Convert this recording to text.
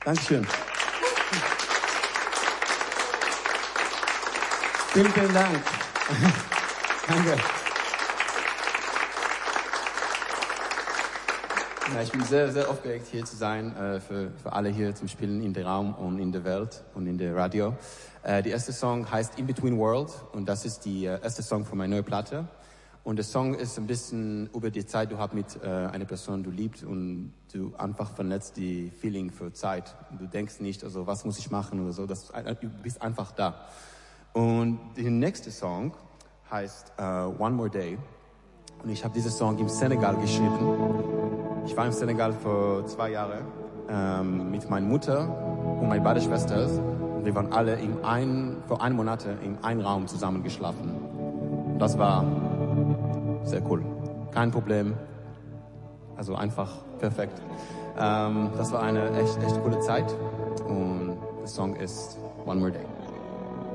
Dankeschön. Vielen Dank. Danke. Ja, ich bin sehr, sehr aufgeregt, hier zu sein, für alle hier zum Spielen in der Raum und in der Welt und in der Radio. Der erste Song heißt In Between World und das ist die erste Song von meiner neuen Platte. Und der Song ist ein bisschen über die Zeit, du hast mit einer Person, du liebst und du einfach verletzt die Feeling für Zeit. Du denkst nicht, also was muss ich machen oder so, du bist einfach da. Und der nächste Song heißt One More Day. Und ich habe diesen Song im Senegal geschrieben. Ich war im Senegal vor 2 Jahren mit meiner Mutter und meinen beiden Schwestern. Wir waren alle für 1 Monat in einem Raum zusammen geschlafen. Und das war sehr cool. Kein Problem. Also einfach perfekt. Das war eine echt coole Zeit. Und der Song ist One More Day.